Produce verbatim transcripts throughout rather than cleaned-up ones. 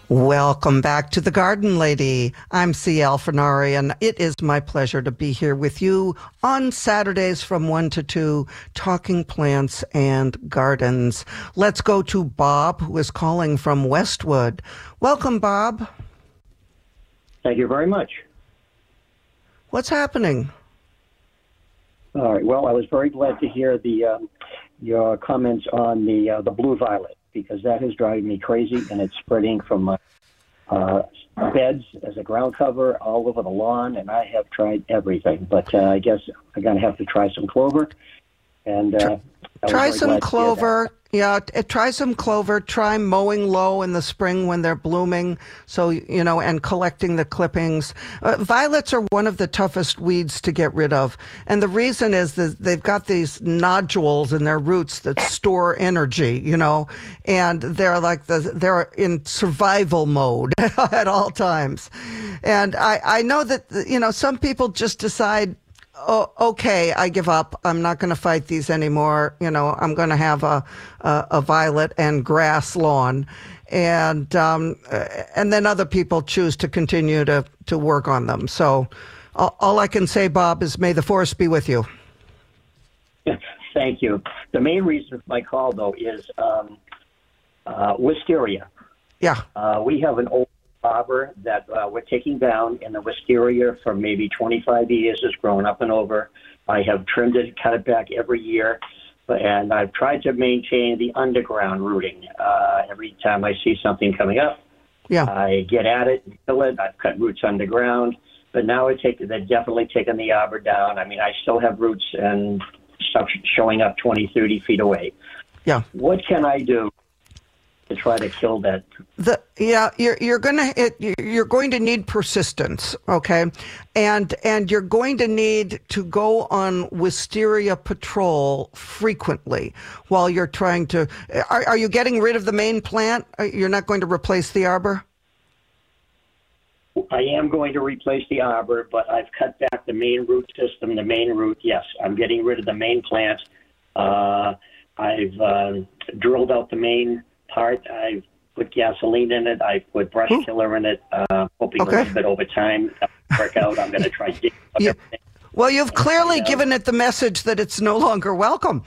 Welcome back to The Garden Lady. I'm C. Alfinari, and it is my pleasure to be here with you on Saturdays from one to two, talking plants and gardens. Let's go to Bob, who is calling from Westwood. Welcome, Bob. Thank you very much. What's happening? All right. Well, I was very glad to hear the um, your comments on the uh, the blue violet, because that is driving me crazy, and it's spreading from my uh, beds as a ground cover all over the lawn, and I have tried everything. But uh, I guess I'm going to have to try some clover. And uh, Try some clover. Yeah, t- try some clover. Try mowing low in the spring when they're blooming. So, you know, and collecting the clippings. Uh, violets are one of the toughest weeds to get rid of. And the reason is that they've got these nodules in their roots that store energy, you know, and they're like the, they're in survival mode at all times. And I, I know that, you know, some people just decide, oh, okay, I give up. I'm not going to fight these anymore. You know, I'm going to have a, a, a violet and grass lawn. And, um, and then other people choose to continue to, to work on them. So all, all I can say, Bob, is may the force be with you. Thank you. The main reason for my call, though, is um, uh, wisteria. Yeah. Uh, we have an old arbor that uh, we're taking down, and the wisteria for maybe twenty-five years has grown up and over. I have trimmed it, cut it back every year, and I've tried to maintain the underground rooting. Uh, every time I see something coming up, yeah. I get at it and kill it. I've cut roots underground, but now I take, they're definitely taking the arbor down. I mean, I still have roots and stuff showing up twenty, thirty feet away. Yeah. What can I do to try to kill that? The yeah, you're you're gonna it, you're going to need persistence, okay, and and you're going to need to go on wisteria patrol frequently while you're trying to. Are are you getting rid of the main plant? You're not going to replace the arbor? I am going to replace the arbor, but I've cut back the main root system. The main root, yes, I'm getting rid of the main plant. Uh, I've uh, drilled out the main part. I've put gasoline in it. I put brush Ooh. killer in it, uh, hoping Okay. a little bit over time that'll work out. I'm going to try digging up Yeah. everything. Well, you've clearly know. given it the message that it's no longer welcome.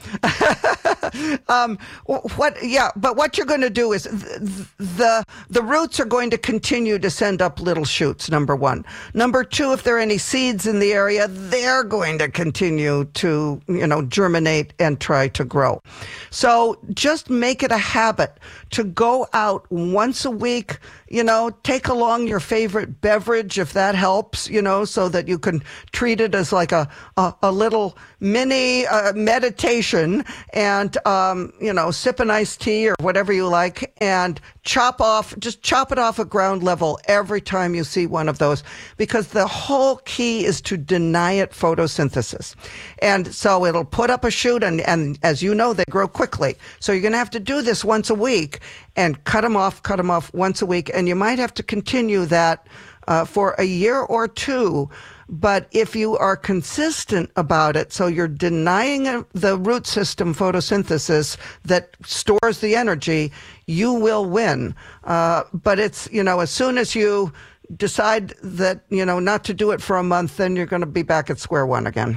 um, what? Yeah, but what you're going to do is th- the the roots are going to continue to send up little shoots. Number one. Number two, if there are any seeds in the area, they're going to continue to you know germinate and try to grow. So just make it a habit to go out once a week. You know, take along your favorite beverage if that helps. You know, so that you can treat it as like a a, a little mini uh, meditation, and um, you know, sip an iced tea or whatever you like, and chop off, just chop it off at ground level every time you see one of those, because the whole key is to deny it photosynthesis. And so it'll put up a shoot, and, and as you know, they grow quickly. So you're going to have to do this once a week and cut them off, cut them off once a week. And you might have to continue that uh, for a year or two. But if you are consistent about it, so you're denying the root system photosynthesis that stores the energy, you will win. Uh, but it's, you know, as soon as you decide that, you know, not to do it for a month, then you're going to be back at square one again.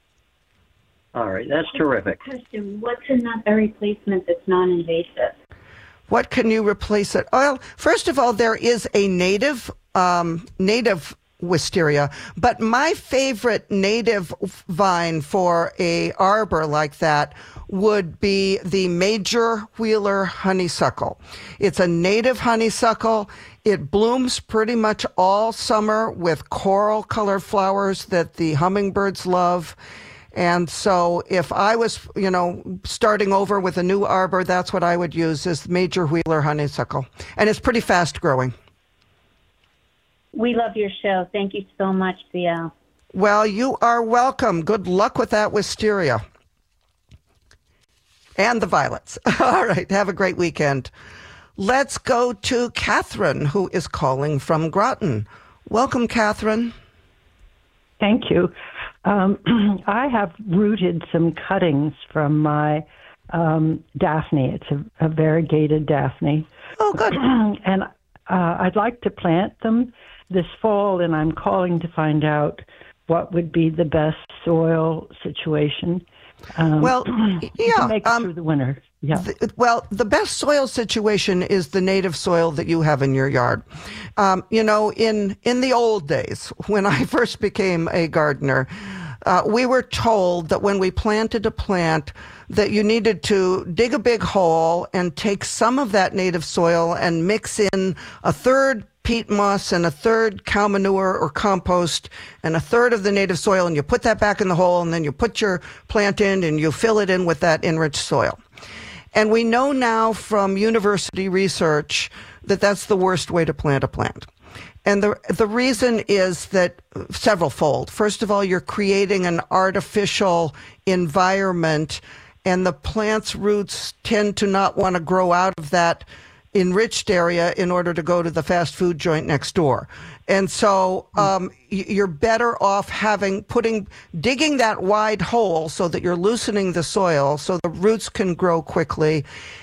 All right, that's terrific. Question, what's in that a replacement that's non-invasive? What can you replace it? Well, first of all, there is a native, um, native wisteria, but my favorite native vine for a arbor like that would be the major wheeler honeysuckle. It's a native honeysuckle. It blooms pretty much all summer with coral colored flowers that the hummingbirds love. And so if I was, you know, starting over with a new arbor, that's what I would use, is major wheeler honeysuckle. And it's pretty fast growing. We love your show. Thank you so much, C L. Well, you are welcome. Good luck with that wisteria. And the violets. All right. Have a great weekend. Let's go to Catherine, who is calling from Groton. Welcome, Catherine. Thank you. Um, I have rooted some cuttings from my um, Daphne. It's a, a variegated Daphne. Oh, good. And uh, I'd like to plant them this fall, and I'm calling to find out what would be the best soil situation. Um, Well, yeah, to make it um, through the winter. Yeah. The, well, the best soil situation is the native soil that you have in your yard. Um, you know, in in the old days, when I first became a gardener, uh, we were told that when we planted a plant, that you needed to dig a big hole and take some of that native soil and mix in a third peat moss and a third cow manure or compost and a third of the native soil, and you put that back in the hole, and then you put your plant in and you fill it in with that enriched soil. And we know now from university research that that's the worst way to plant a plant. And the the reason is that several fold. First of all, you're creating an artificial environment, and the plant's roots tend to not want to grow out of that enriched area in order to go to the fast food joint next door. And so um, you're better off having, putting, digging that wide hole so that you're loosening the soil so the roots can grow quickly,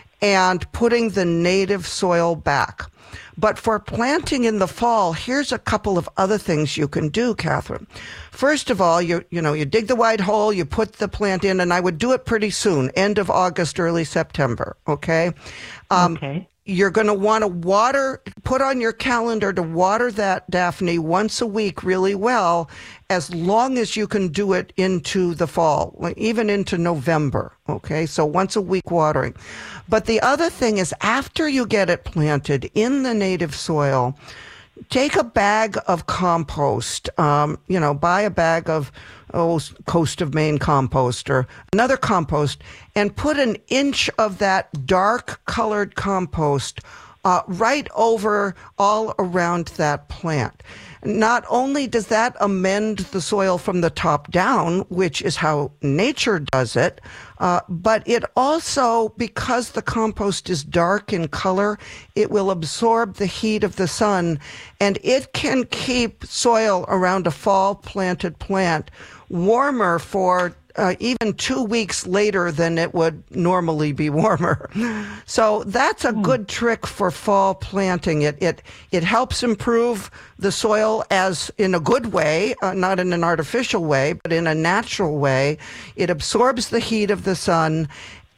and putting the native soil back. But for planting in the fall, here's a couple of other things you can do, Catherine. First of all, you you know, you dig the wide hole, you put the plant in, and I would do it pretty soon, end of August, early September, okay? Um, okay. You're going to want to water, put on your calendar to water that Daphne once a week really well, as long as you can do it into the fall, like even into November, okay? So once a week watering. But the other thing is, after you get it planted in the native soil, take a bag of compost, um, you know, buy a bag of oh, Coast of Maine compost or another compost, and put an inch of that dark colored compost uh, right over all around that plant. Not only does that amend the soil from the top down, which is how nature does it, uh, but it also, because the compost is dark in color, it will absorb the heat of the sun, and it can keep soil around a fall planted plant warmer for uh, even two weeks later than it would normally be warmer. So that's a good trick for fall planting. It it it helps improve the soil as in a good way, uh, not in an artificial way, but in a natural way. It absorbs the heat of the sun,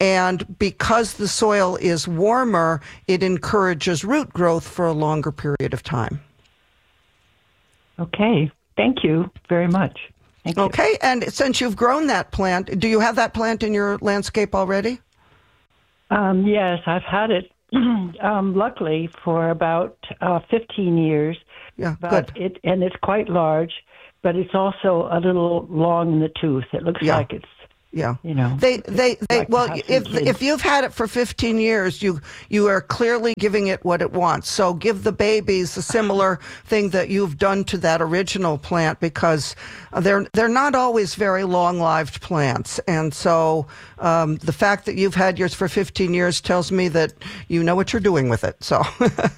and because the soil is warmer, it encourages root growth for a longer period of time. Okay. Thank you very much. Thank you. Okay, and since you've grown that plant, do you have that plant in your landscape already? Um, yes, I've had it, um, luckily, for about uh, fifteen years. Yeah, but good. It, and it's quite large, but it's also a little long in the tooth. It looks Yeah. like it's, Yeah. you know. They, they, they, like well, to have if, some kids. if you've had it for fifteen years, you, you are clearly giving it what it wants. So give the babies a similar thing that you've done to that original plant, because they're, they're not always very long-lived plants. And so, um, the fact that you've had yours for fifteen years tells me that you know what you're doing with it. So.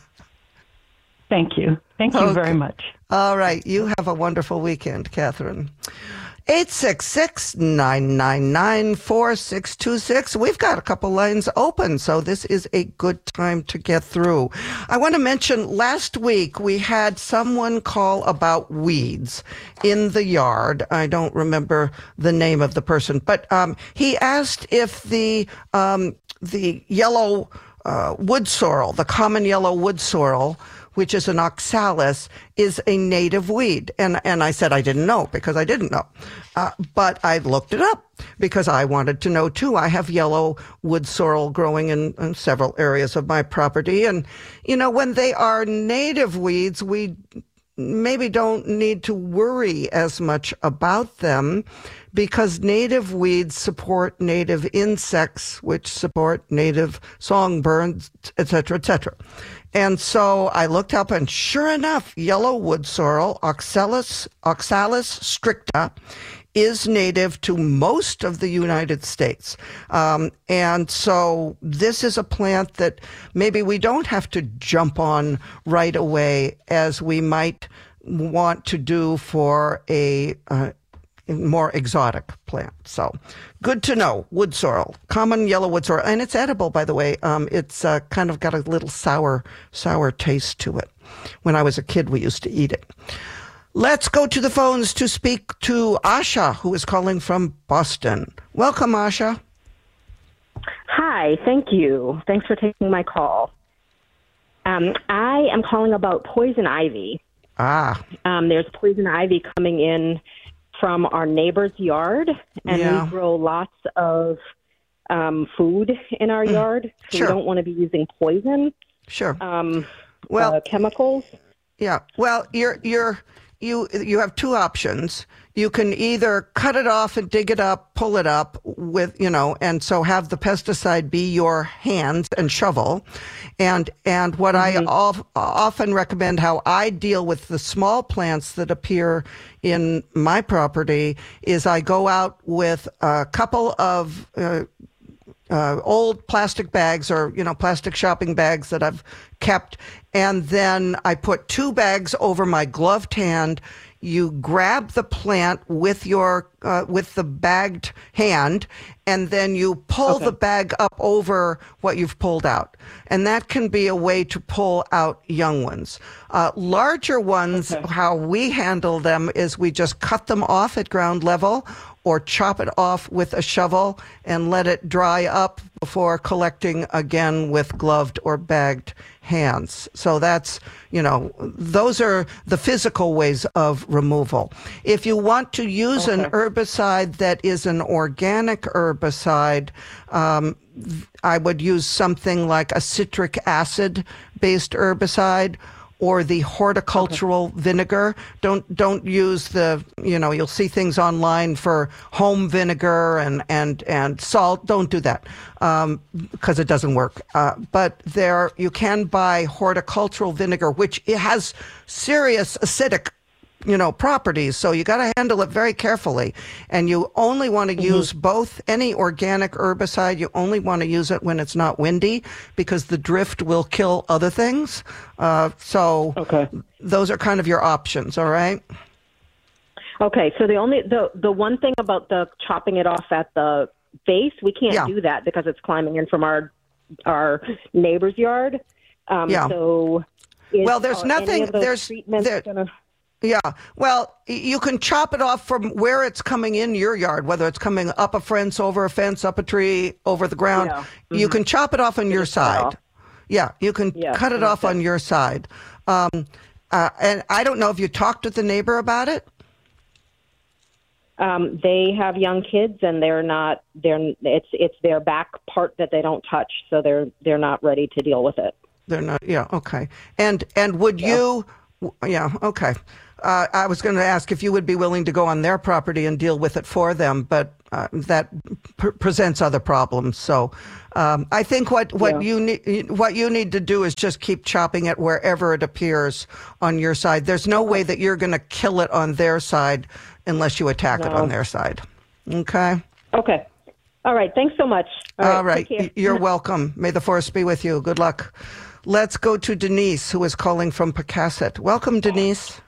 Thank you. Thank you Okay. very much. All right. You have a wonderful weekend, Catherine. eight six six, nine nine nine, four six two six. We've got a couple lines open, so this is a good time to get through. I want to mention last week we had someone call about weeds in the yard. I don't remember the name of the person, but um, he asked if the um, the yellow uh, wood sorrel, the common yellow wood sorrel, which is an oxalis, is a native weed. And and I said I didn't know, because I didn't know. Uh, but I looked it up because I wanted to know too. I have yellow wood sorrel growing in, in several areas of my property. And, you know, when they are native weeds, we maybe don't need to worry as much about them, because native weeds support native insects, which support native songbirds, et cetera, et cetera. And so I looked up, and sure enough, yellow wood sorrel, Oxalis, Oxalis stricta, is native to most of the United States. Um, and so this is a plant that maybe we don't have to jump on right away as we might want to do for a uh, more exotic plant. So good to know. Wood sorrel, common yellow wood sorrel, and it's edible, by the way. Um, it's uh, kind of got a little sour, sour taste to it. When I was a kid, we used to eat it. Let's go to the phones to speak to Asha, who is calling from Boston. Welcome, Asha. Hi, thank you. Thanks for taking my call. Um, I am calling about poison ivy. Ah. Um, there's poison ivy coming in from our neighbor's yard, and Yeah. we grow lots of um, food in our yard, so Sure. we don't want to be using poison Sure. um, Well, uh, chemicals. yeah. Well, you're you're you you have two options. You can either cut it off and dig it up, pull it up with, you know, and so have the pesticide be your hands and shovel. And and what I of, often recommend, how I deal with the small plants that appear in my property, is I go out with a couple of uh, Uh, old plastic bags, or, you know, plastic shopping bags that I've kept. And then I put two bags over my gloved hand. You grab the plant with your, uh, with the bagged hand, and then you pull Okay. the bag up over what you've pulled out. And that can be a way to pull out young ones. Uh, larger ones, Okay. how we handle them is we just cut them off at ground level, or chop it off with a shovel and let it dry up before collecting again with gloved or bagged hands. So that's, you know, those are the physical ways of removal. If you want to use an Okay. herbicide that is an organic herbicide, um, I would use something like a citric acid based herbicide, or the horticultural okay. vinegar. Don't don't use the, you know, you'll see things online for home vinegar and and and salt. Don't do that um, because it doesn't work. Uh, but there, you can buy horticultural vinegar, which it has serious acidic, you know, properties. So you got to handle it very carefully. And you only want to mm-hmm. use both. Any organic herbicide, you only want to use it when it's not windy, because the drift will kill other things. Uh, so okay. those are kind of your options. All right. Okay. So the only, the, the one thing about the chopping it off at the base, we can't yeah. do that because it's climbing in from our, our neighbor's yard. Um, yeah. So is, well, there's nothing, there's, there, gonna... Yeah. Well, you can chop it off from where it's coming in your yard, whether it's coming up a fence, over a fence, up a tree, over the ground. Yeah. Mm-hmm. You can chop it off on your side. Yeah. You can yeah. cut it off on your side. Um, uh, and I don't know if you talked to the neighbor about it. Um, they have young kids, and they're not, they're, it's, it's their back part that they don't touch. So they're, they're not ready to deal with it. They're not. Yeah. Okay. And, and would yeah. you, yeah. Okay. Uh, I was going to ask if you would be willing to go on their property and deal with it for them, but uh, that pr- presents other problems. So um, I think what, what yeah. you need what you need to do is just keep chopping it wherever it appears on your side. There's no way that you're going to kill it on their side unless you attack no. it on their side. Okay. Okay. All right. Thanks so much. All, All right. right. You're welcome. May the force be with you. Good luck. Let's go to Denise, who is calling from Pocasset. Welcome, Denise.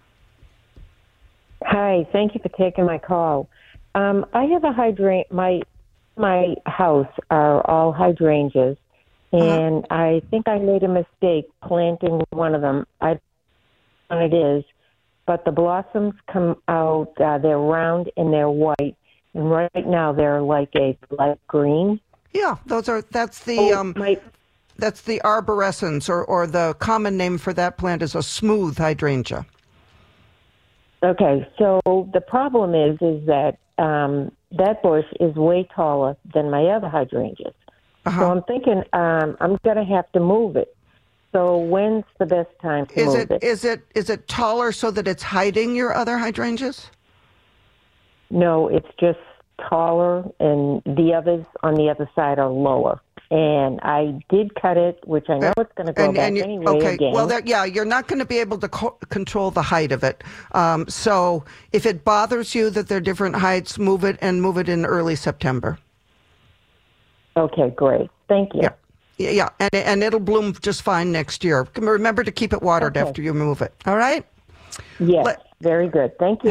Hi, thank you for taking my call. Um, I have a hydrant. My my house are all hydrangeas, and uh-huh. I think I made a mistake planting one of them. I don't know what it is, but the blossoms come out. Uh, they're round and they're white, and right now they're like a light green. Yeah, those are. That's the. Oh, um, my, that's the arborescens, or or the common name for that plant is a smooth hydrangea. Okay, so the problem is is that um, that bush is way taller than my other hydrangeas. Uh-huh. So I'm thinking um, I'm going to have to move it. So when's the best time to is move it, it? Is it is it taller so that it's hiding your other hydrangeas? No, it's just taller, and the others on the other side are lower. And I did cut it, which I know it's going to go and, back and you, anyway okay. again. Well, there, yeah, you're not going to be able to co- control the height of it. Um, so if it bothers you that they're different heights, move it and move it in early September. Okay, great. Thank you. Yeah, yeah, yeah. And, and it'll bloom just fine next year. Remember to keep it watered okay. after you move it. All right? Yes, Let, very good. Thank you. Have,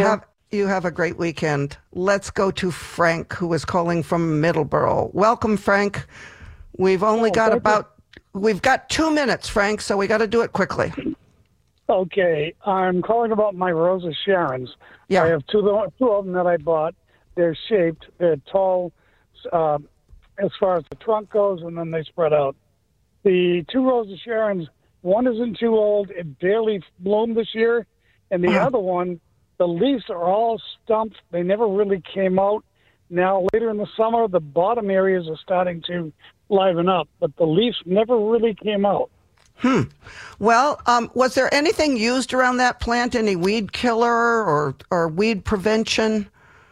You have a great weekend. Let's go to Frank, who is calling from Middleborough. Welcome, Frank. We've only Oh, got thank about, we've got two minutes, Frank, so we got to do it quickly. Okay, I'm calling about my Rosa Sharons. Yeah. I have two, two of them that I bought. They're shaped. They're tall uh, as far as the trunk goes, and then they spread out. The two Rosa Sharons, one isn't too old. It barely bloomed this year. And the Uh-huh. other one, the leaves are all stumped. They never really came out. Now, later in the summer, the bottom areas are starting to liven up, but the leaves never really came out. Hmm. Well, um, was there anything used around that plant? Any weed killer or, or weed prevention?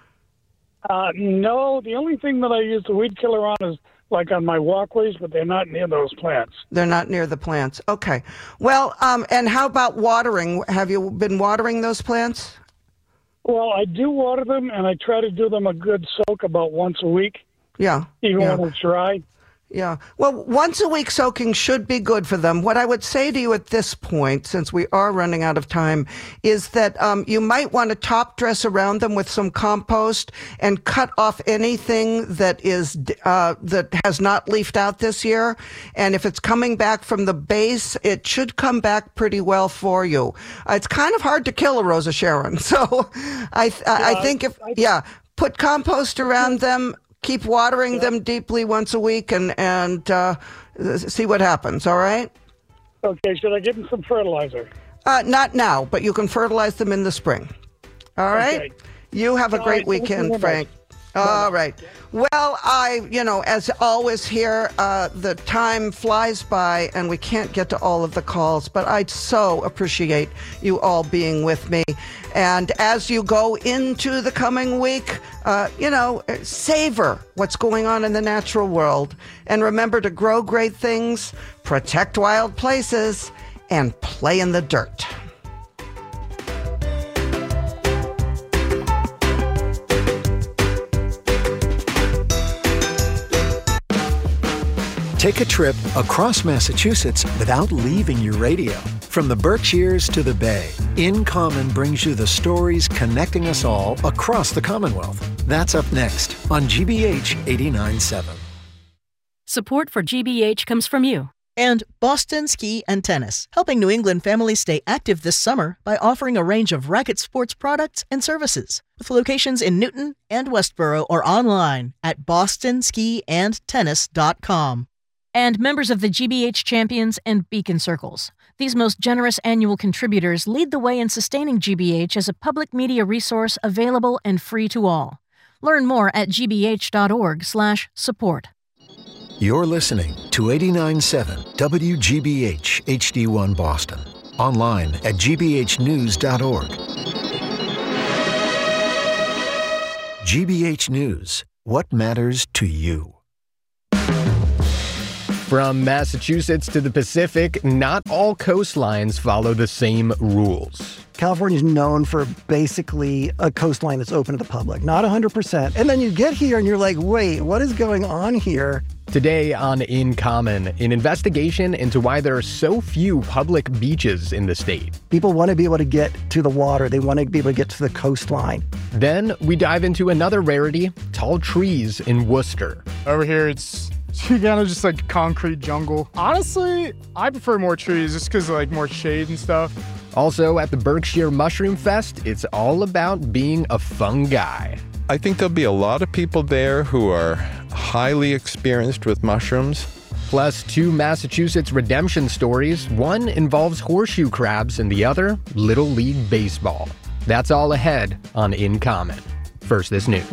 Uh, no, the only thing that I use the weed killer on is like on my walkways, but they're not near those plants. They're not near the plants. Okay. Well, um, and how about watering? Have you been watering those plants? Well, I do water them, and I try to do them a good soak about once a week, Yeah. even yeah. when it's dry. Yeah. Well, once a week soaking should be good for them. What I would say to you at this point, since we are running out of time, is that um, you might want to top dress around them with some compost and cut off anything that is uh, that has not leafed out this year. And if it's coming back from the base, it should come back pretty well for you. Uh, it's kind of hard to kill a Rosa Sharon, so I th- I Yeah, think if I- yeah, put compost around them. Keep watering yeah. them deeply once a week and, and uh, see what happens, all right? Okay, should I give them some fertilizer? Uh, not now, but you can fertilize them in the spring. All right? Okay. You have a All great right, thank you weekend, very Frank. All right. Well, I, you know, as always here, uh, the time flies by and we can't get to all of the calls, but I so appreciate you all being with me. And as you go into the coming week, uh, you know, savor what's going on in the natural world. And remember to grow great things, protect wild places, and play in the dirt. Take a trip across Massachusetts without leaving your radio. From the Berkshires to the Bay, In Common brings you the stories connecting us all across the Commonwealth. That's up next on G B H eighty-nine point seven. Support for G B H comes from you. And Boston Ski and Tennis, helping New England families stay active this summer by offering a range of racket sports products and services. With locations in Newton and Westboro or online at boston ski and tennis dot com. And members of the G B H Champions and Beacon Circles. These most generous annual contributors lead the way in sustaining G B H as a public media resource available and free to all. Learn more at g b h dot org slash support. You're listening to eighty-nine point seven W G B H H D one Boston. Online at g b h news dot org. G B H News. What matters to you? From Massachusetts to the Pacific, not all coastlines follow the same rules. California is known for basically a coastline that's open to the public, not one hundred percent. And then you get here and you're like, wait, what is going on here? Today on In Common, an investigation into why there are so few public beaches in the state. People want to be able to get to the water. They want to be able to get to the coastline. Then we dive into another rarity, tall trees in Worcester. Over here, it's kind of just like concrete jungle. Honestly, I prefer more trees just because of like more shade and stuff. Also at the Berkshire Mushroom Fest, it's all about being a fun guy. I think there'll be a lot of people there who are highly experienced with mushrooms. Plus two Massachusetts redemption stories. One involves horseshoe crabs and the other, Little League Baseball. That's all ahead on In Common. First, this news.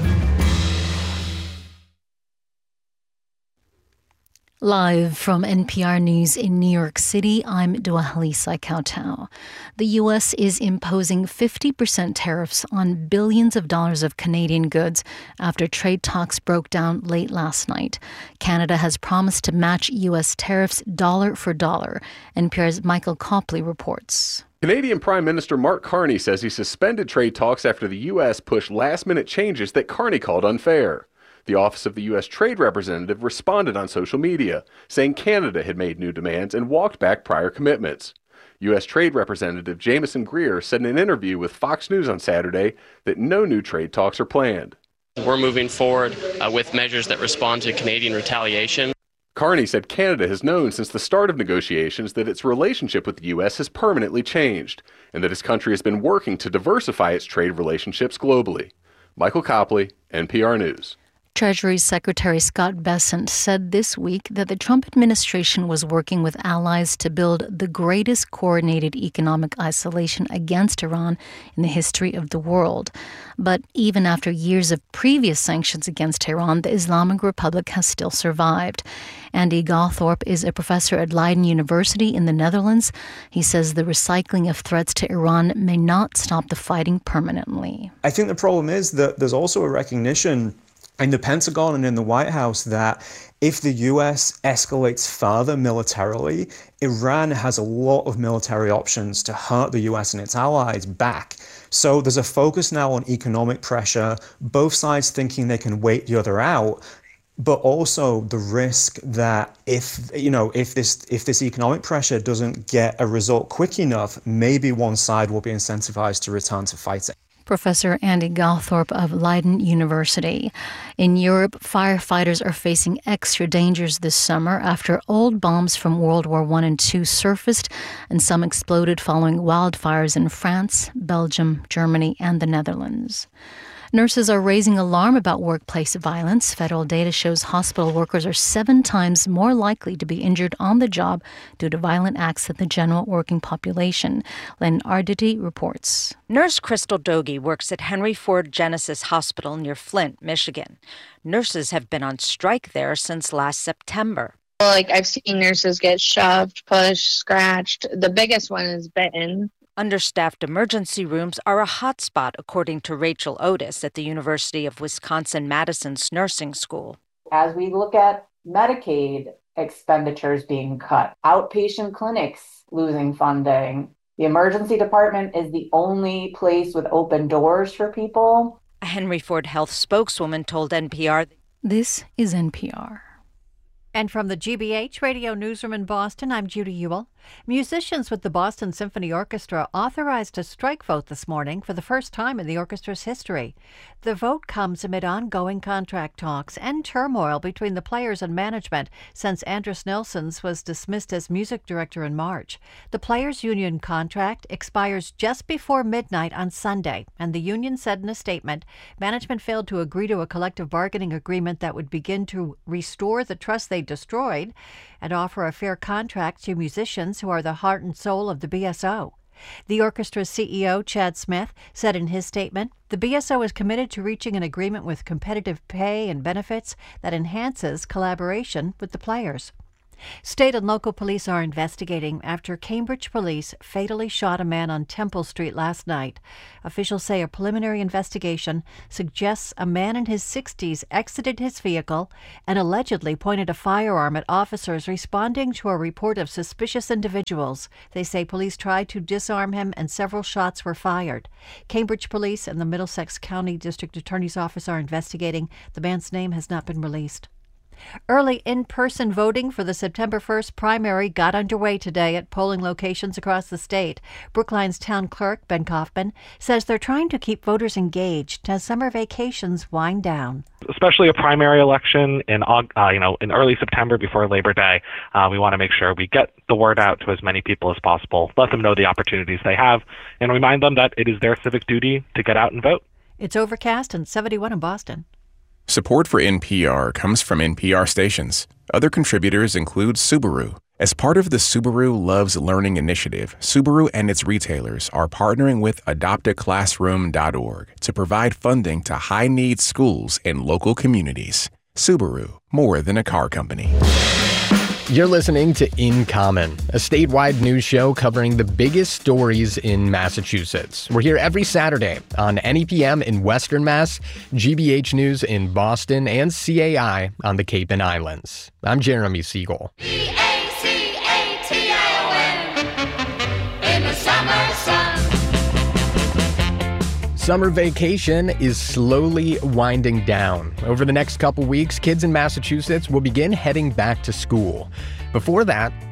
Live from N P R News in New York City, I'm Dua-Halisa Kautau. The U S is imposing fifty percent tariffs on billions of dollars of Canadian goods after trade talks broke down late last night. Canada has promised to match U S tariffs dollar for dollar. N P R's Michael Copley reports. Canadian Prime Minister Mark Carney says he suspended trade talks after the U S pushed last-minute changes that Carney called unfair. The Office of the U S Trade Representative responded on social media, saying Canada had made new demands and walked back prior commitments. U S. Trade Representative Jameson Greer said in an interview with Fox News on Saturday that no new trade talks are planned. We're moving forward uh, with measures that respond to Canadian retaliation. Carney said Canada has known since the start of negotiations that its relationship with the U S has permanently changed, and that his country has been working to diversify its trade relationships globally. Michael Copley, N P R News. Treasury Secretary Scott Bessent said this week that the Trump administration was working with allies to build the greatest coordinated economic isolation against Iran in the history of the world. But even after years of previous sanctions against Iran, the Islamic Republic has still survived. Andy Gawthorpe is a professor at Leiden University in the Netherlands. He says the recycling of threats to Iran may not stop the fighting permanently. I think the problem is that there's also a recognition in the Pentagon and in the White House that if the U S escalates further militarily, Iran has a lot of military options to hurt the U S and its allies back. So there's a focus now on economic pressure, both sides thinking they can wait the other out, but also the risk that if, you know, if this if this economic pressure doesn't get a result quick enough, maybe one side will be incentivized to return to fighting. Professor Andy Gawthorpe of Leiden University. In Europe, firefighters are facing extra dangers this summer after old bombs from World War One and Two surfaced, and some exploded following wildfires in France, Belgium, Germany, and the Netherlands. Nurses are raising alarm about workplace violence. Federal data shows hospital workers are seven times more likely to be injured on the job due to violent acts than the general working population. Len Arditi reports. Nurse Crystal Dogie works at Henry Ford Genesis Hospital near Flint, Michigan. Nurses have been on strike there since last September. Like, I've seen nurses get shoved, pushed, scratched. The biggest one is bitten. Understaffed emergency rooms are a hotspot, according to Rachel Otis at the University of Wisconsin-Madison's nursing school. As we look at Medicaid expenditures being cut, outpatient clinics losing funding, the emergency department is the only place with open doors for people. A Henry Ford Health spokeswoman told N P R. This is N P R. And from the G B H Radio Newsroom in Boston, I'm Judy Ewell. Musicians with the Boston Symphony Orchestra authorized a strike vote this morning for the first time in the orchestra's history. The vote comes amid ongoing contract talks and turmoil between the players and management since Andris Nelsons was dismissed as music director in March. The players' union contract expires just before midnight on Sunday, and the union said in a statement, management failed to agree to a collective bargaining agreement that would begin to restore the trust they destroyed and offer a fair contract to musicians who are the heart and soul of the B S O. The orchestra's C E O, Chad Smith, said in his statement, the B S O is committed to reaching an agreement with competitive pay and benefits that enhances collaboration with the players. State and local police are investigating after Cambridge police fatally shot a man on Temple Street last night. Officials say a preliminary investigation suggests a man in his sixties exited his vehicle and allegedly pointed a firearm at officers responding to a report of suspicious individuals. They say police tried to disarm him and several shots were fired. Cambridge police and the Middlesex County District Attorney's Office are investigating. The man's name has not been released. Early in-person voting for the September first primary got underway today at polling locations across the state. Brookline's town clerk, Ben Kaufman, says they're trying to keep voters engaged as summer vacations wind down. Especially a primary election in uh, you know in early September before Labor Day, uh, we want to make sure we get the word out to as many people as possible, let them know the opportunities they have, and remind them that it is their civic duty to get out and vote. It's overcast and seventy-one in Boston. Support for N P R comes from N P R stations. Other contributors include Subaru. As part of the Subaru Loves Learning initiative, Subaru and its retailers are partnering with adopt a classroom dot org to provide funding to high-need schools in local communities. Subaru, more than a car company. You're listening to In Common, a statewide news show covering the biggest stories in Massachusetts. We're here every Saturday on N E P M in Western Mass, G B H News in Boston, and C A I on the Cape and Islands. I'm Jeremy Siegel. B A C A T I O N in the summer sun. Summer vacation is slowly winding down. Over the next couple weeks, kids in Massachusetts will begin heading back to school. Before that,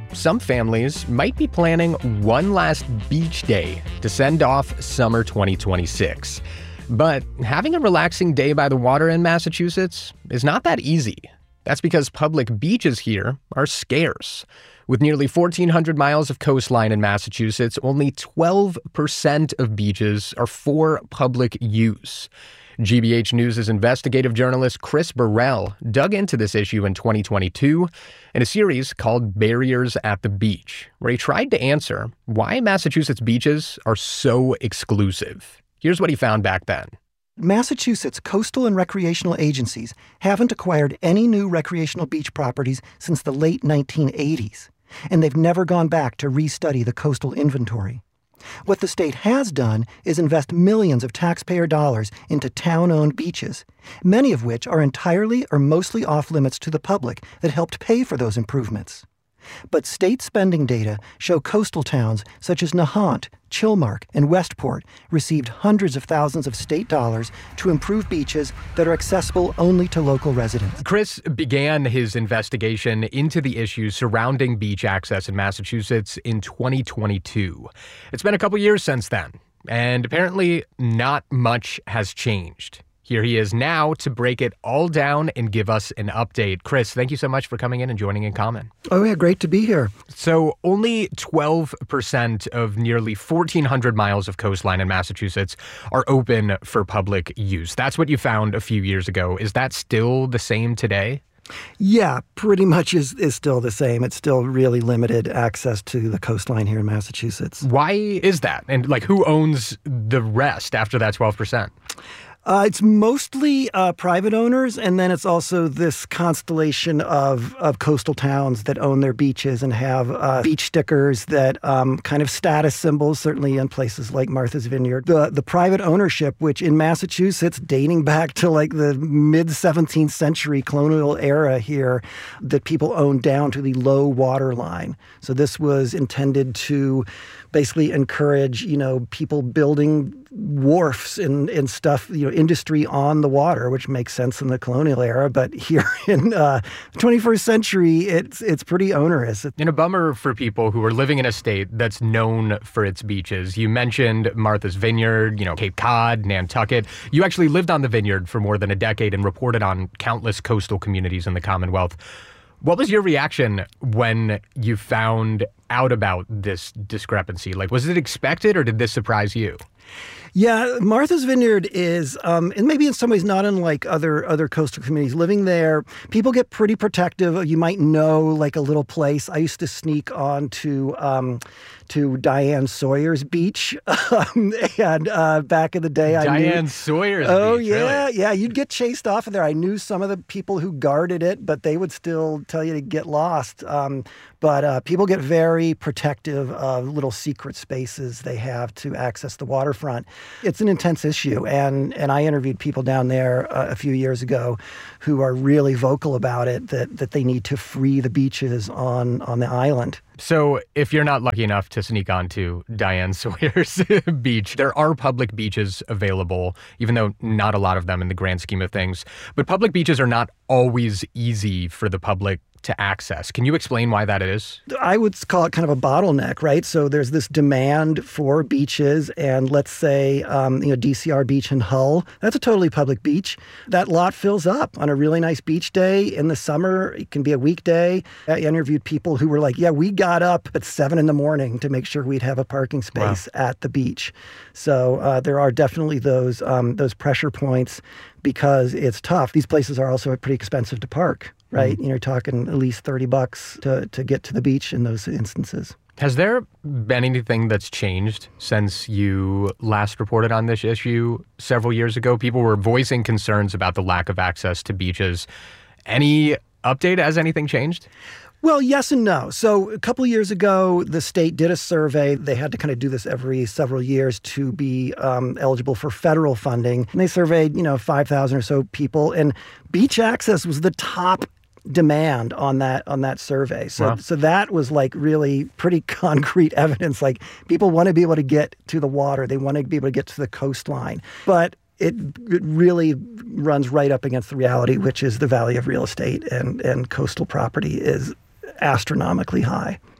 some families might be planning one last beach day to send off summer twenty twenty-six. But having a relaxing day by the water in Massachusetts is not that easy. That's because public beaches here are scarce. With nearly fourteen hundred miles of coastline in Massachusetts, only twelve percent of beaches are for public use. G B H News' investigative journalist Chris Burrell dug into this issue in twenty twenty-two in a series called Barriers at the Beach, where he tried to answer why Massachusetts beaches are so exclusive. Here's what he found back then. Massachusetts coastal and recreational agencies haven't acquired any new recreational beach properties since the late nineteen eighties, and they've never gone back to restudy the coastal inventory. What the state has done is invest millions of taxpayer dollars into town-owned beaches, many of which are entirely or mostly off-limits to the public that helped pay for those improvements. But state spending data show coastal towns such as Nahant, Chilmark, and Westport received hundreds of thousands of state dollars to improve beaches that are accessible only to local residents. Chris began his investigation into the issues surrounding beach access in Massachusetts in twenty twenty-two. It's been a couple years since then, and apparently not much has changed. Here he is now to break it all down and give us an update. Chris, thank you so much for coming in and joining In Common. Oh, yeah, great to be here. So only twelve percent of nearly fourteen hundred miles of coastline in Massachusetts are open for public use. That's what you found a few years ago. Is that still the same today? Yeah, pretty much is, is still the same. It's still really limited access to the coastline here in Massachusetts. Why is that? And like, who owns the rest after that twelve percent? Uh, it's mostly uh, private owners, and then it's also this constellation of, of coastal towns that own their beaches and have uh, beach stickers that um, kind of status symbols, certainly in places like Martha's Vineyard. The, the private ownership, which in Massachusetts, dating back to like the mid-seventeenth century colonial era here, that people owned down to the low water line. So this was intended to basically encourage, you know, people building wharfs and, and stuff, you know, industry on the water, which makes sense in the colonial era. But here in uh, the twenty-first century, it's it's pretty onerous. And a bummer for people who are living in a state that's known for its beaches. You mentioned Martha's Vineyard, you know, Cape Cod, Nantucket. You actually lived on the Vineyard for more than a decade and reported on countless coastal communities in the Commonwealth. What was your reaction when you found out about this discrepancy? Like, was it expected or did this surprise you? Yeah, Martha's Vineyard is, um, and maybe in some ways not unlike other other coastal communities. Living there, people get pretty protective. You might know like a little place. I used to sneak on to um, to Diane Sawyer's beach, um, and uh, back in the day, I Diane knew, Sawyer's oh, beach. yeah, really? yeah. You'd get chased off of there. I knew some of the people who guarded it, but they would still tell you to get lost. Um, but uh, people get very protective of little secret spaces they have to access the waterfront. It's an intense issue, and and I interviewed people down there uh, a few years ago who are really vocal about it, that that they need to free the beaches on, on the island. So if you're not lucky enough to sneak onto Diane Sawyer's beach, there are public beaches available, even though not a lot of them in the grand scheme of things. But public beaches are not always easy for the public to access. Can you explain why that is? I would call it kind of a bottleneck, right? So there's this demand for beaches, and let's say, um, you know, D C R Beach in Hull, that's a totally public beach. That lot fills up on a really nice beach day in the summer. It can be a weekday. I interviewed people who were like, yeah, we got up at seven in the morning to make sure we'd have a parking space wow. at the beach. So uh, there are definitely those um, those pressure points because it's tough. These places are also pretty expensive to park. Right? Mm-hmm. You're talking at least thirty bucks to, to get to the beach in those instances. Has there been anything that's changed since you last reported on this issue several years ago? People were voicing concerns about the lack of access to beaches. Any update? Has anything changed? Well, yes and no. So a couple of years ago, the state did a survey. They had to kind of do this every several years to be um, eligible for federal funding. And they surveyed, you know, five thousand or so people. And beach access was the top demand on that on that survey. So wow. so that was like really pretty concrete evidence. Like people want to be able to get to the water. They want to be able to get to the coastline. But it, it really runs right up against the reality, which is the value of real estate and, and coastal property is astronomically high.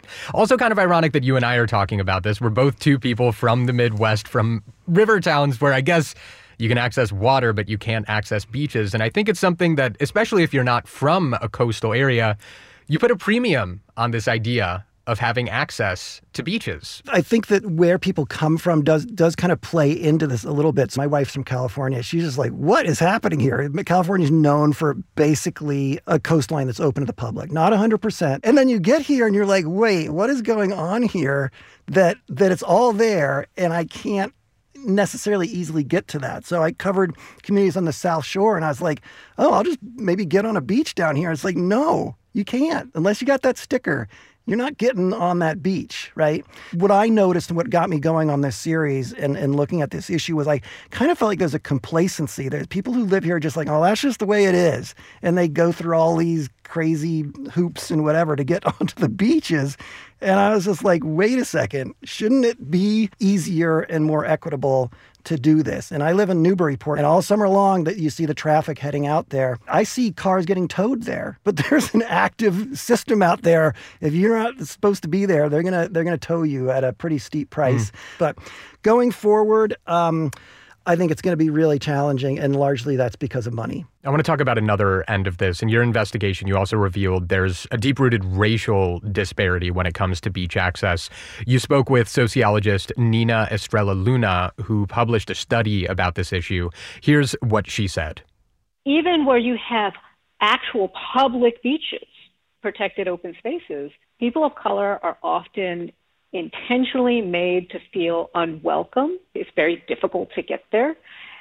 Also kind of ironic that you and I are talking about this. We're both two people from the Midwest, from river towns where I guess you can access water, but you can't access beaches. And I think it's something that, especially if you're not from a coastal area, you put a premium on this idea of having access to beaches. I think that where people come from does does kind of play into this a little bit. So my wife's from California. She's just like, what is happening here? California's known for basically a coastline that's open to the public, not one hundred percent. And then you get here and you're like, wait, what is going on here that that it's all there and I can't necessarily easily get to that. So I covered communities on the South Shore and I was like, oh, I'll just maybe get on a beach down here. It's like, no, you can't unless you got that sticker. You're not getting on that beach, right? What I noticed and what got me going on this series and, and looking at this issue was I kind of felt like there's a complacency. There's people who live here are just like, oh, that's just the way it is. And they go through all these crazy hoops and whatever to get onto the beaches. And I was just like, wait a second, shouldn't it be easier and more equitable to do this? And I live in Newburyport, and all summer long that you see the traffic heading out there, I see cars getting towed there. But there's an active system out there. If you're not supposed to be there, they're gonna they're gonna tow you at a pretty steep price. Mm. But going forward, um, I think it's going to be really challenging, and largely that's because of money. I want to talk about another end of this. In your investigation, you also revealed there's a deep-rooted racial disparity when it comes to beach access. You spoke with sociologist Nina Estrella Luna, who published a study about this issue. Here's what she said. Even where you have actual public beaches, protected open spaces, people of color are often intentionally made to feel unwelcome. It's very difficult to get there.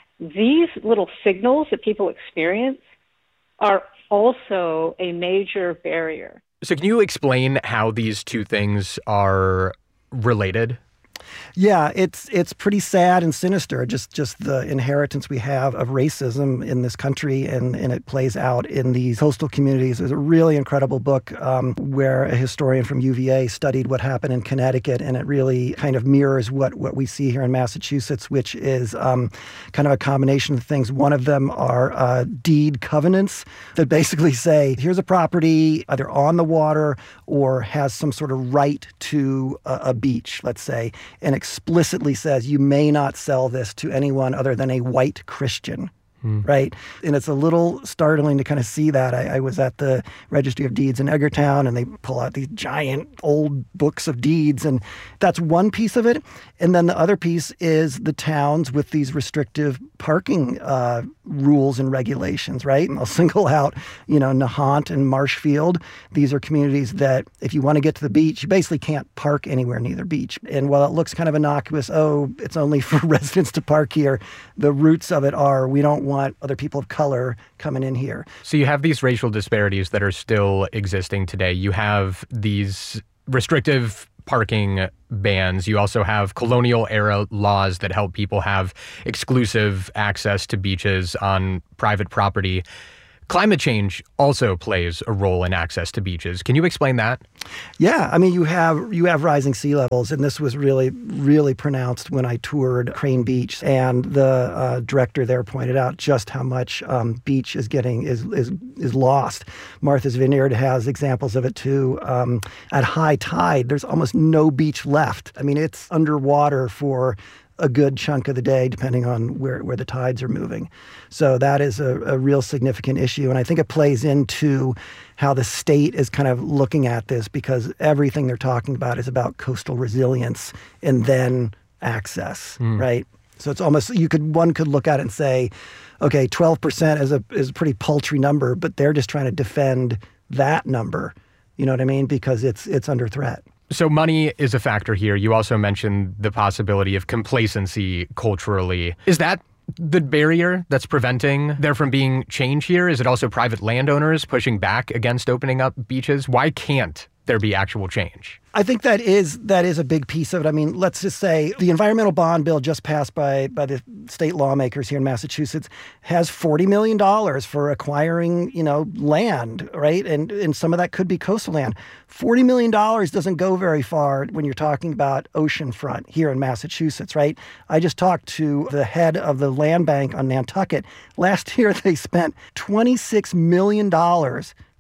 These little signals that people experience are also a major barrier. So can you explain how these two things are related? Yeah, it's it's pretty sad and sinister, just just the inheritance we have of racism in this country, and, and it plays out in these coastal communities. There's a really incredible book um, where a historian from U V A studied what happened in Connecticut, and it really kind of mirrors what, what we see here in Massachusetts, which is um, kind of a combination of things. One of them are uh, deed covenants that basically say, here's a property either on the water or has some sort of right to a, a beach, let's say, and explicitly says you may not sell this to anyone other than a white Christian. Hmm. Right. And it's a little startling to kind of see that. I, I was at the Registry of Deeds in Edgartown, and they pull out these giant old books of deeds. And that's one piece of it. And then the other piece is the towns with these restrictive parking uh, rules and regulations. Right. And I'll single out, you know, Nahant and Marshfield. These are communities that if you want to get to the beach, you basically can't park anywhere near the beach. And while it looks kind of innocuous, oh, it's only for residents to park here, the roots of it are we don't want other people of color coming in here. So you have these racial disparities that are still existing today. You have these restrictive parking bans. You also have colonial era laws that help people have exclusive access to beaches on private property. Climate change also plays a role in access to beaches. Can you explain that? Yeah, I mean, you have you have rising sea levels, and this was really, really pronounced when I toured Crane Beach, and the uh, director there pointed out just how much um, beach is getting is is is lost. Martha's Vineyard has examples of it too. Um, at high tide, there's almost no beach left. I mean, it's underwater for a good chunk of the day, depending on where, where the tides are moving. So that is a, a real significant issue. And I think it plays into how the state is kind of looking at this, because everything they're talking about is about coastal resilience and then access, mm. right? So it's almost, you could, one could look at it and say, okay, twelve percent is a, is a pretty paltry number, but they're just trying to defend that number. You know what I mean? Because it's it's under threat. So money is a factor here. You also mentioned the possibility of complacency culturally. Is that the barrier that's preventing there from being change here? Is it also private landowners pushing back against opening up beaches? Why can't there be actual change? I think that is that is a big piece of it. I mean, let's just say the environmental bond bill just passed by by the state lawmakers here in Massachusetts has forty million dollars for acquiring, you know, land, right? And and some of that could be coastal land. forty million dollars doesn't go very far when you're talking about oceanfront here in Massachusetts, right? I just talked to the head of the land bank on Nantucket. Last year, they spent twenty-six million dollars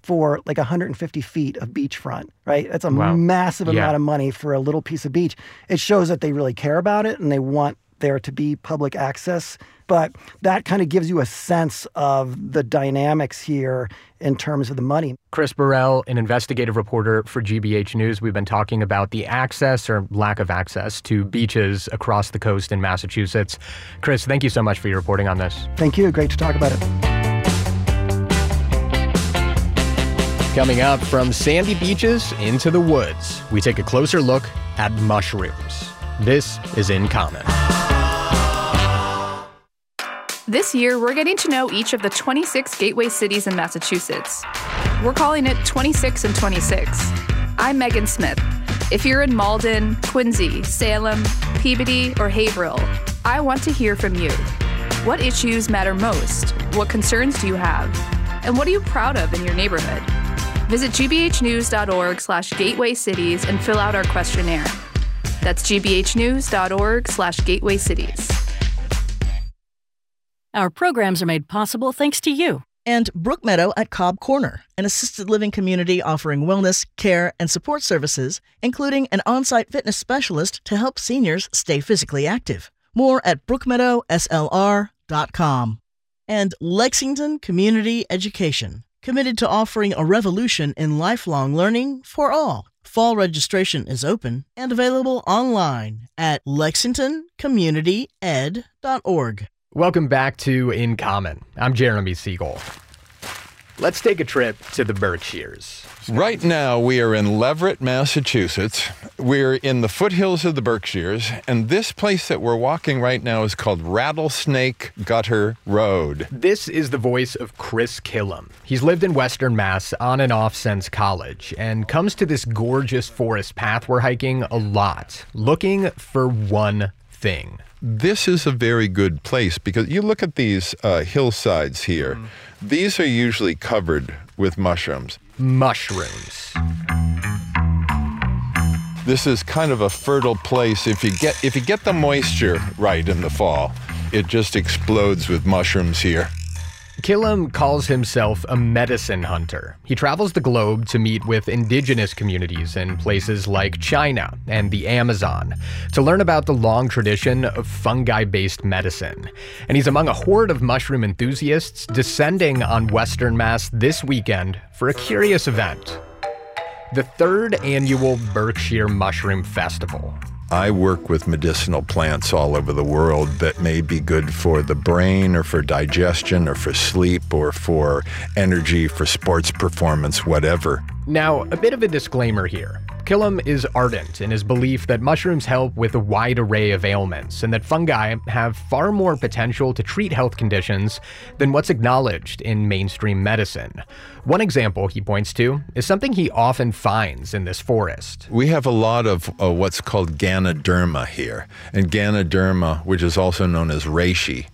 for like one hundred fifty feet of beachfront, right? That's a Wow. massive Yeah. amount of money for a little piece of beach. It shows that they really care about it and they want there to be public access. But that kind of gives you a sense of the dynamics here in terms of the money. Chris Burrell, an investigative reporter for G B H News. We've been talking about the access or lack of access to beaches across the coast in Massachusetts. Chris, thank you so much for your reporting on this. Thank you. Great to talk about it. Coming up, from sandy beaches into the woods, we take a closer look at mushrooms. This is In Common. This year, we're getting to know each of the twenty-six gateway cities in Massachusetts. We're calling it twenty-six and twenty-six. I'm Megan Smith. If you're in Malden, Quincy, Salem, Peabody, or Haverhill, I want to hear from you. What issues matter most? What concerns do you have? And what are you proud of in your neighborhood? Visit gbhnews.org slash gateway cities and fill out our questionnaire. That's gbhnews.org slash gateway cities. Our programs are made possible thanks to you. And Brookmeadow at Cobb Corner, an assisted living community offering wellness, care, and support services, including an on-site fitness specialist to help seniors stay physically active. More at brookmeadow s l r dot com. And Lexington Community Education, committed to offering a revolution in lifelong learning for all. Fall registration is open and available online at lexington community ed dot org. Welcome back to In Common. I'm Jeremy Siegel. Let's take a trip to the Berkshires. Right now, we are in Leverett, Massachusetts. We're in the foothills of the Berkshires, and this place that we're walking right now is called Rattlesnake Gutter Road. This is the voice of Chris Killam. He's lived in Western Mass on and off since college and comes to this gorgeous forest path we're hiking a lot, looking for one thing. This is a very good place because you look at these uh, hillsides here. Mm. These are usually covered with mushrooms. Mushrooms. This is kind of a fertile place. If you get if you get the moisture right in the fall, it just explodes with mushrooms here. Killam calls himself a medicine hunter. He travels the globe to meet with indigenous communities in places like China and the Amazon to learn about the long tradition of fungi-based medicine. And he's among a horde of mushroom enthusiasts descending on Western Mass this weekend for a curious event: the third annual Berkshire Mushroom Festival. I work with medicinal plants all over the world that may be good for the brain or for digestion or for sleep or for energy, for sports performance, whatever. Now, a bit of a disclaimer here. Killam is ardent in his belief that mushrooms help with a wide array of ailments and that fungi have far more potential to treat health conditions than what's acknowledged in mainstream medicine. One example he points to is something he often finds in this forest. We have a lot of uh, what's called Ganoderma here. And Ganoderma, which is also known as reishi,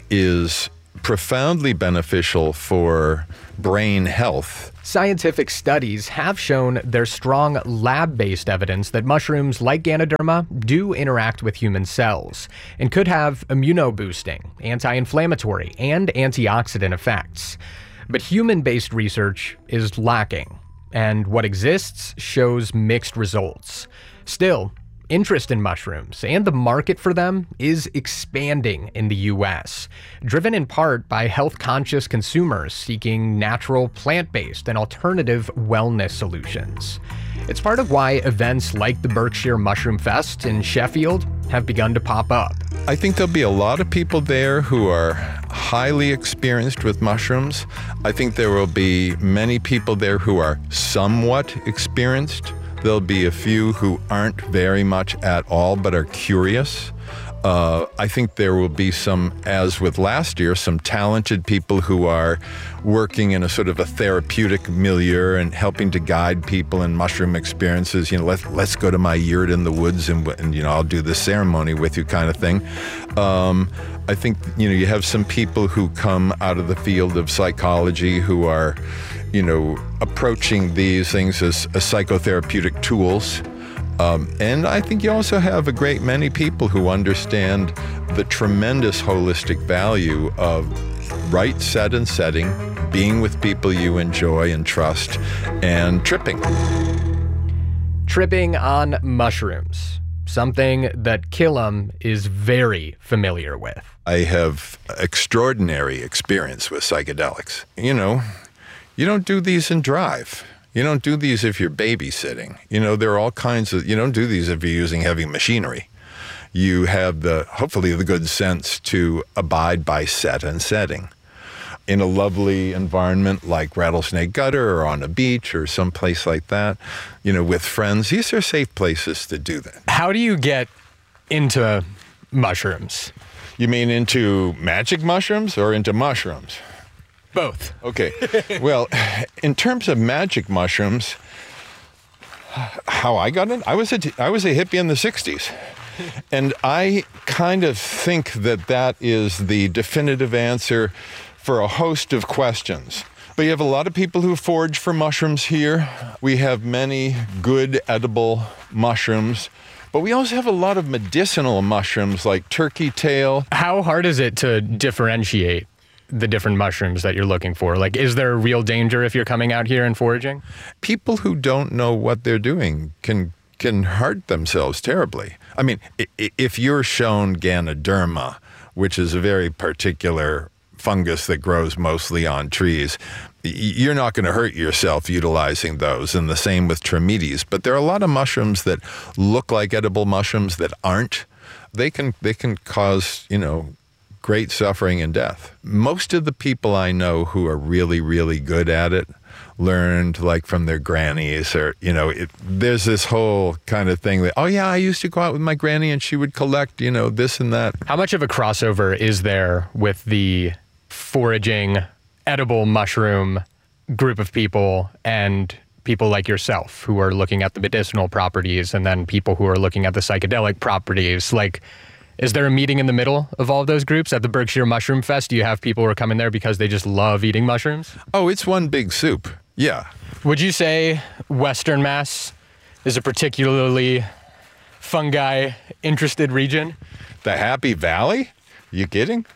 is profoundly beneficial for brain health. Scientific studies have shown there's strong lab-based evidence that mushrooms like Ganoderma do interact with human cells and could have immunoboosting, anti-inflammatory, and antioxidant effects. But human-based research is lacking, and what exists shows mixed results. Still, interest in mushrooms and the market for them is expanding in the U S, driven in part by health-conscious consumers seeking natural, plant-based, and alternative wellness solutions. It's part of why events like the Berkshire Mushroom Fest in Sheffield have begun to pop up. I think there'll be a lot of people there who are highly experienced with mushrooms. I think there will be many people there who are somewhat experienced. There'll be a few who aren't very much at all, but are curious. Uh, I think there will be some, as with last year, some talented people who are working in a sort of a therapeutic milieu and helping to guide people in mushroom experiences. You know, let's let's go to my yurt in the woods and, and you know, I'll do this ceremony with you, kind of thing. Um, I think you know you have some people who come out of the field of psychology who are, you know, approaching these things as, as psychotherapeutic tools. Um, and I think you also have a great many people who understand the tremendous holistic value of right set and setting, being with people you enjoy and trust, and tripping. Tripping on mushrooms, something that Killam is very familiar with. I have extraordinary experience with psychedelics. You know, you don't do these and drive. You don't do these if you're babysitting. You know, there are all kinds of, you don't do these if you're using heavy machinery. You have the, hopefully the good sense to abide by set and setting. In a lovely environment like Rattlesnake Gutter or on a beach or someplace like that, you know, with friends, these are safe places to do that. How do you get into mushrooms? You mean into magic mushrooms or into mushrooms? Both. Okay. Well, in terms of magic mushrooms, how I got in, I was a, I was a hippie in the sixties. And I kind of think that that is the definitive answer for a host of questions. But you have a lot of people who forage for mushrooms here. We have many good edible mushrooms. But we also have a lot of medicinal mushrooms like turkey tail. How hard is it to differentiate the different mushrooms that you're looking for? Like, is there a real danger if you're coming out here and foraging? People who don't know what they're doing can can hurt themselves terribly. I mean, if you're shown Ganoderma, which is a very particular fungus that grows mostly on trees, you're not going to hurt yourself utilizing those, and the same with Trametes. But there are a lot of mushrooms that look like edible mushrooms that aren't. They can they can cause, you know, great suffering and death. Most of the people I know who are really, really good at it learned like from their grannies, or, you know, it, there's this whole kind of thing that, oh yeah, I used to go out with my granny and she would collect, you know, this and that. How much of a crossover is there with the foraging edible mushroom group of people and people like yourself who are looking at the medicinal properties, and then people who are looking at the psychedelic properties? Like, is there a meeting in the middle of all of those groups at the Berkshire Mushroom Fest? Do you have people who are coming there because they just love eating mushrooms? Oh, it's one big soup. Yeah. Would you say Western Mass is a particularly fungi-interested region? The Happy Valley? You kidding?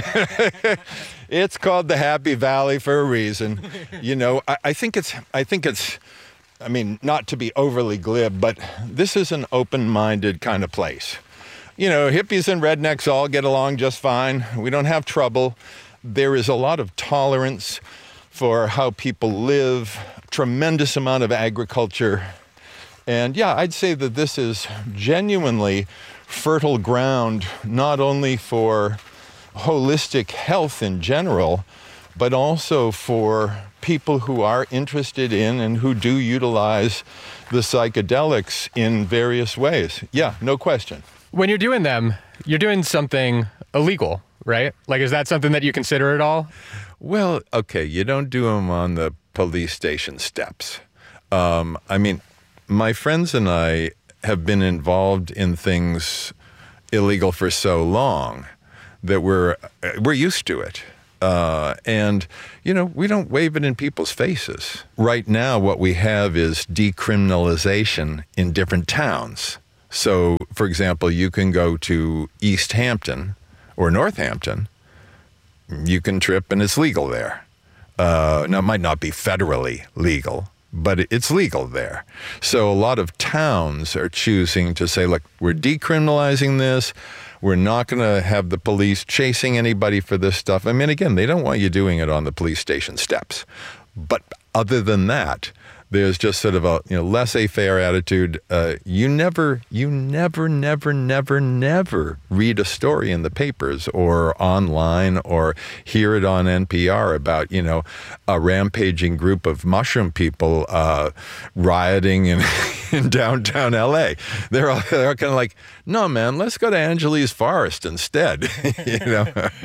It's called the Happy Valley for a reason. You know, I, I think it's, I think it's, I mean, not to be overly glib, but this is an open-minded kind of place. You know, hippies and rednecks all get along just fine. We don't have trouble. There is a lot of tolerance for how people live, tremendous amount of agriculture. And yeah, I'd say that this is genuinely fertile ground, not only for holistic health in general, but also for people who are interested in and who do utilize the psychedelics in various ways. Yeah, no question. When you're doing them, you're doing something illegal, right? Like, is that something that you consider at all? Well, okay, you don't do them on the police station steps. Um, I mean, my friends and I have been involved in things illegal for so long that we're we're used to it. Uh, and, you know, we don't wave it in people's faces. Right now, what we have is decriminalization in different towns. So, for example, you can go to East Hampton or Northampton, you can trip and it's legal there. Uh, now, it might not be federally legal, but it's legal there. So a lot of towns are choosing to say, look, we're decriminalizing this. We're not going to have the police chasing anybody for this stuff. I mean, again, they don't want you doing it on the police station steps. But other than that, there's just sort of a, you know, laissez-faire attitude. Uh, you never, you never, never, never, never read a story in the papers or online or hear it on N P R about, you know, a rampaging group of mushroom people uh, rioting in, in downtown L A. They're all, they're kind of like, no, man, let's go to Angeles Forest instead. You know.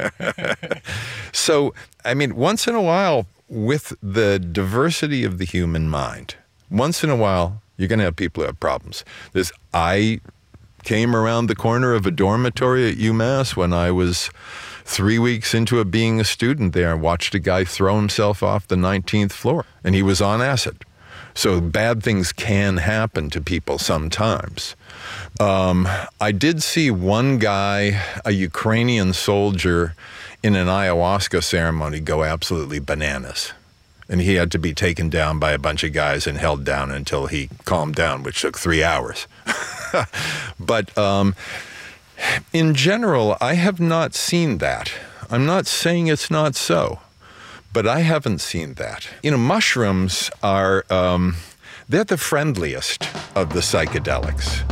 So, I mean, once in a while, with the diversity of the human mind, once in a while, you're going to have people who have problems. This, I came around the corner of a dormitory at UMass when I was three weeks into a, being a student there and watched a guy throw himself off the nineteenth floor, and he was on acid. So bad things can happen to people sometimes. Um, I did see one guy, a Ukrainian soldier, in an ayahuasca ceremony go absolutely bananas. And he had to be taken down by a bunch of guys and held down until he calmed down, which took three hours. But um, in general, I have not seen that. I'm not saying it's not so, but I haven't seen that. You know, mushrooms are, um, they're the friendliest of the psychedelics.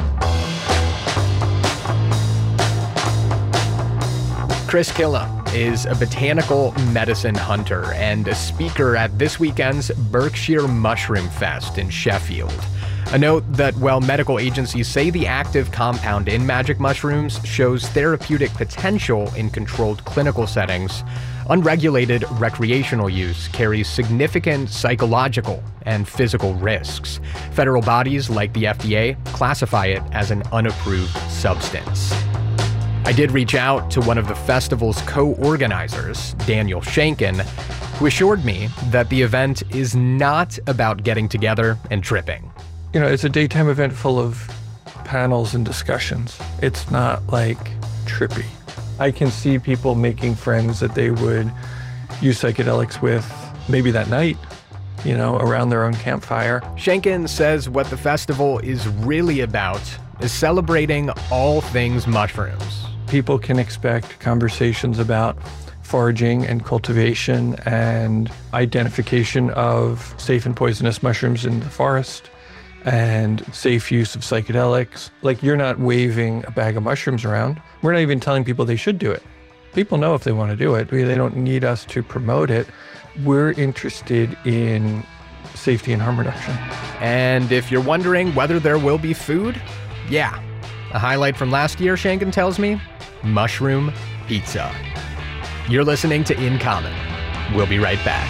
Chris Killa is a botanical medicine hunter and a speaker at this weekend's Berkshire Mushroom Fest in Sheffield. A note that while medical agencies say the active compound in magic mushrooms shows therapeutic potential in controlled clinical settings, unregulated recreational use carries significant psychological and physical risks. Federal bodies like the F D A classify it as an unapproved substance. I did reach out to one of the festival's co-organizers, Daniel Shankin, who assured me that the event is not about getting together and tripping. You know, it's a daytime event full of panels and discussions. It's not like trippy. I can see people making friends that they would use psychedelics with maybe that night, you know, around their own campfire. Shankin says what the festival is really about is celebrating all things mushrooms. People can expect conversations about foraging and cultivation and identification of safe and poisonous mushrooms in the forest and safe use of psychedelics. Like, you're not waving a bag of mushrooms around. We're not even telling people they should do it. People know if they want to do it. They don't need us to promote it. We're interested in safety and harm reduction. And if you're wondering whether there will be food, yeah. A highlight from last year, Shankin tells me, mushroom pizza. You're listening to In Common. We'll be right back.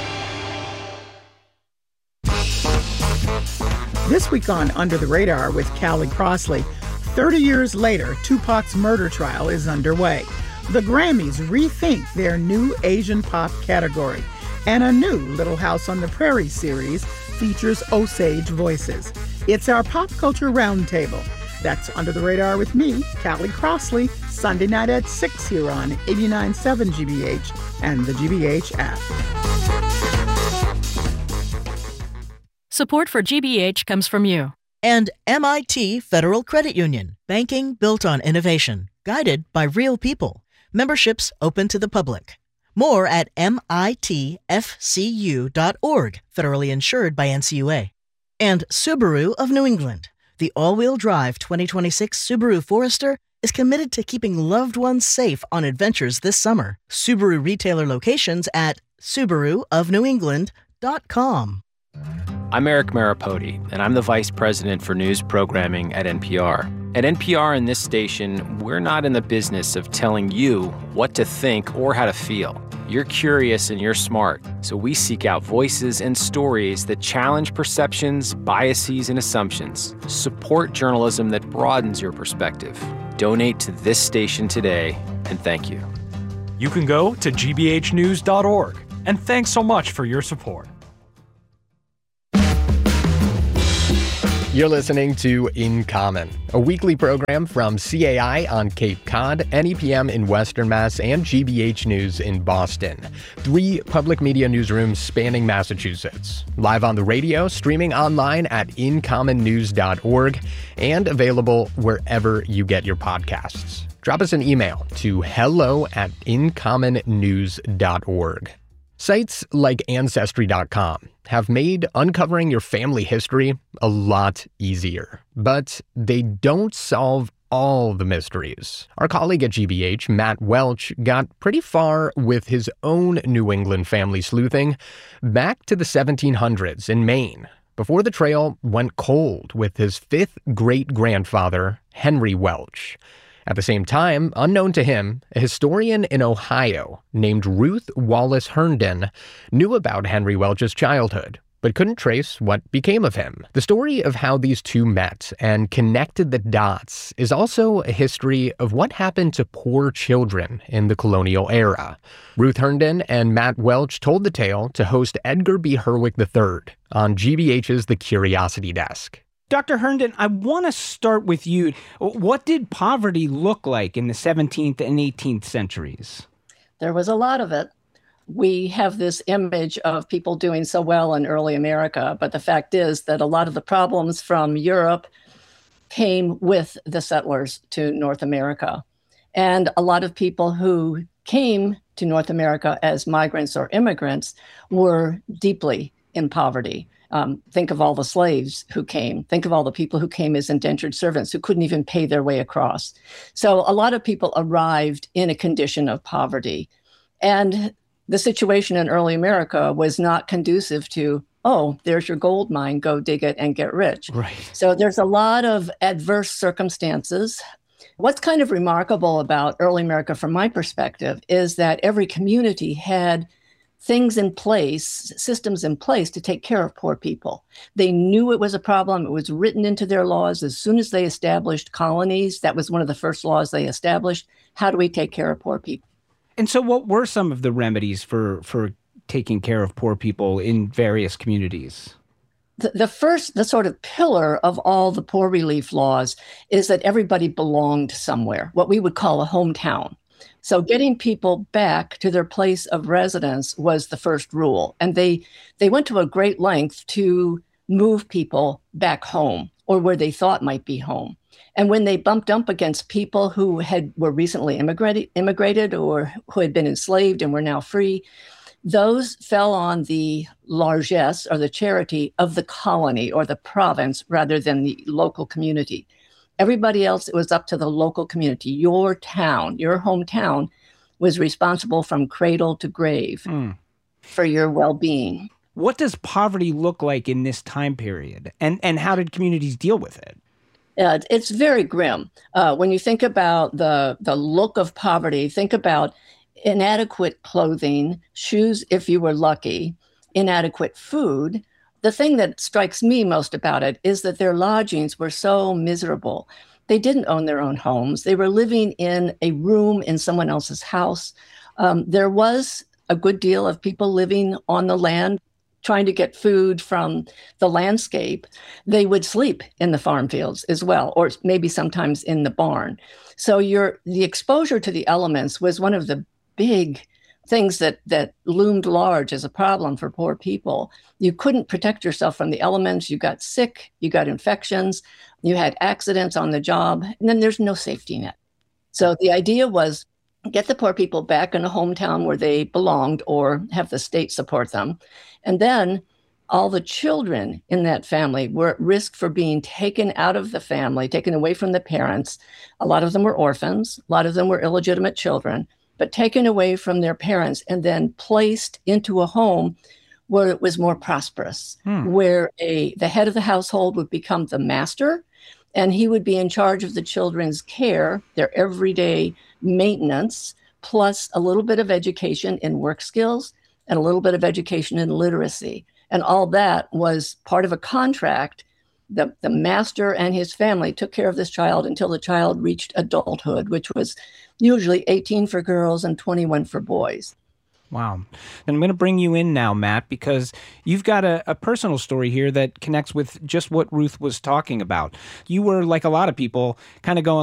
This week on Under the Radar with Callie Crossley, thirty years later, Tupac's murder trial is underway. The Grammys rethink their new Asian pop category, and a new Little House on the Prairie series features Osage voices. It's our pop culture roundtable. That's Under the Radar with me, Callie Crossley, Sunday night at six here on eighty-nine point seven G B H and the G B H app. Support for G B H comes from you. And M I T Federal Credit Union, banking built on innovation, guided by real people. Memberships open to the public. More at M I T F C U dot org, federally insured by N C U A. And Subaru of New England. The all-wheel drive twenty twenty-six Subaru Forester is committed to keeping loved ones safe on adventures this summer. Subaru retailer locations at Subaru of New England dot com. I'm Eric Maripodi, and I'm the Vice President for News Programming at N P R. At N P R and this station, we're not in the business of telling you what to think or how to feel. You're curious and you're smart, so we seek out voices and stories that challenge perceptions, biases, and assumptions. Support journalism that broadens your perspective. Donate to this station today, and thank you. You can go to G B H news dot org, and thanks so much for your support. You're listening to In Common, a weekly program from C A I on Cape Cod, N E P M in Western Mass, and G B H News in Boston. Three public media newsrooms spanning Massachusetts. Live on the radio, streaming online at in common news dot org, and available wherever you get your podcasts. Drop us an email to hello at in common news dot org. Sites like Ancestry dot com have made uncovering your family history a lot easier, but they don't solve all the mysteries. Our colleague at G B H, Matt Welch, got pretty far with his own New England family sleuthing back to the seventeen hundreds in Maine, before the trail went cold with his fifth great-grandfather, Henry Welch. At the same time, unknown to him, a historian in Ohio named Ruth Wallace Herndon knew about Henry Welch's childhood but couldn't trace what became of him. The story of how these two met and connected the dots is also a history of what happened to poor children in the colonial era. Ruth Herndon and Matt Welch told the tale to host Edgar B. Herwick the third on G B H's The Curiosity Desk. Doctor Herndon, I want to start with you. What did poverty look like in the seventeenth and eighteenth centuries? There was a lot of it. We have this image of people doing so well in early America, but the fact is that a lot of the problems from Europe came with the settlers to North America. And a lot of people who came to North America as migrants or immigrants were deeply in poverty. Um, think of all the slaves who came. Think of all the people who came as indentured servants who couldn't even pay their way across. So a lot of people arrived in a condition of poverty. And the situation in early America was not conducive to, oh, there's your gold mine, go dig it and get rich. Right. So there's a lot of adverse circumstances. What's kind of remarkable about early America from my perspective is that every community had things in place, systems in place to take care of poor people. They knew it was a problem. It was written into their laws. As soon as they established colonies, that was one of the first laws they established. How do we take care of poor people? And so what were some of the remedies for, for taking care of poor people in various communities? The, the first, the sort of pillar of all the poor relief laws is that everybody belonged somewhere, what we would call a hometown. So getting people back to their place of residence was the first rule. And they, they went to a great length to move people back home or where they thought might be home. And when they bumped up against people who had were recently immigrated, immigrated or who had been enslaved and were now free, those fell on the largesse or the charity of the colony or the province rather than the local community. Everybody else, it was up to the local community. Your town, your hometown was responsible from cradle to grave mm. for your well-being. What does poverty look like in this time period? And, and how did communities deal with it? Uh, it's very grim. Uh, when you think about the, the look of poverty, think about inadequate clothing, shoes if you were lucky, inadequate food. The thing that strikes me most about it is that their lodgings were so miserable. They didn't own their own homes. They were living in a room in someone else's house. Um, there was a good deal of people living on the land, trying to get food from the landscape. They would sleep in the farm fields as well, or maybe sometimes in the barn. So your the exposure to the elements was one of the big things that that loomed large as a problem for poor people. You couldn't protect yourself from the elements. You got sick, you got infections, you had accidents on the job, and then there's no safety net. So the idea was get the poor people back in a hometown where they belonged or have the state support them. And then all the children in that family were at risk for being taken out of the family, taken away from the parents. A lot of them were orphans. A lot of them were illegitimate children, but taken away from their parents and then placed into a home where it was more prosperous, hmm. where a the head of the household would become the master, and he would be in charge of the children's care, their everyday maintenance, plus a little bit of education in work skills and a little bit of education in literacy. And all that was part of a contract. The, the master and his family took care of this child until the child reached adulthood, which was usually eighteen for girls and twenty-one for boys. Wow. And I'm going to bring you in now, Matt, because you've got a, a personal story here that connects with just what Ruth was talking about. You were, like a lot of people, kind of going,